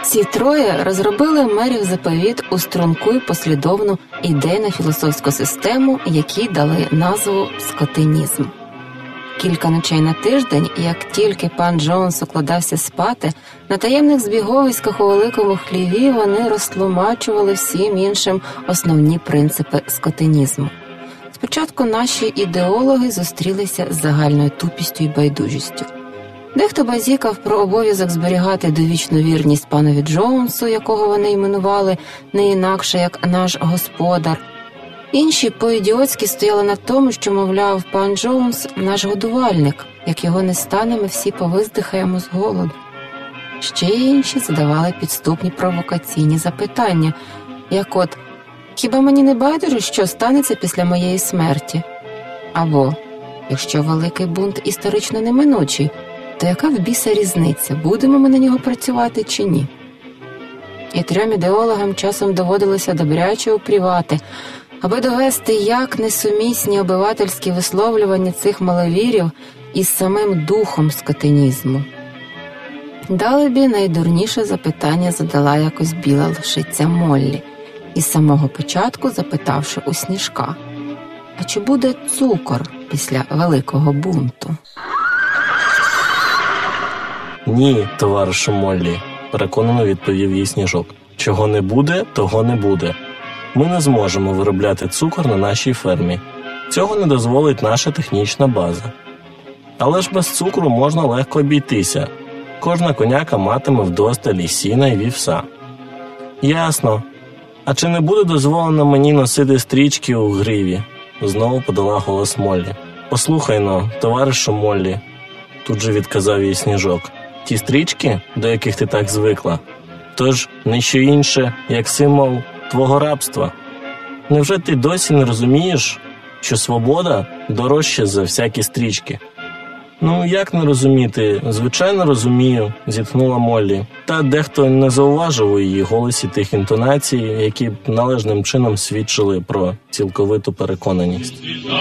Ці троє розробили мерів заповіт у струнку й послідовну ідейно-філософську систему, якій дали назву скотинізм. Кілька ночей на тиждень, як тільки пан Джонс укладався спати, на таємних збіговиськах у великому хліві вони розтлумачували всім іншим основні принципи скотинізму. Спочатку наші ідеологи зустрілися з загальною тупістю і байдужістю. Дехто базікав про обов'язок зберігати довічну вірність панові Джонсу, якого вони іменували не інакше, як наш господар. Інші по-ідіотськи стояли на тому, що, мовляв, пан Джонс – наш годувальник, як його не стане, ми всі повиздихаємо з голоду. Ще інші задавали підступні провокаційні запитання, як от «Хіба мені не байдуже, що станеться після моєї смерті?» Або «Якщо великий бунт історично неминучий, то яка в біса різниця, будемо ми на нього працювати чи ні?» І трьом ідеологам часом доводилося добряче упрівати, аби довести, як несумісні обивательські висловлювання цих маловірів із самим духом скотинізму. Далебі найдурніше запитання задала якось біла лошиця Моллі, із самого початку запитавши у Сніжка: «А чи буде цукор після великого бунту?» «Ні, товаришу Моллі», – переконано відповів їй Сніжок. «Чого не буде, того не буде. Ми не зможемо виробляти цукор на нашій фермі. Цього не дозволить наша технічна база. Але ж без цукру можна легко обійтися. Кожна коняка матиме вдосталь і сіна, і вівса». «Ясно. А чи не буде дозволено мені носити стрічки у гриві?» – знову подала голос Моллі. «Послухай-но, товаришу Моллі», – тут же відказав їй Сніжок. «Ті стрічки, до яких ти так звикла, то ж не що інше, як символ твого рабства. Невже ти досі не розумієш, що свобода дорожча за всякі стрічки?» «Ну, як не розуміти? Звичайно, розумію», – зітхнула Моллі. Та дехто не зауважив у її голосі тих інтонацій, які б належним чином свідчили про цілковиту переконаність.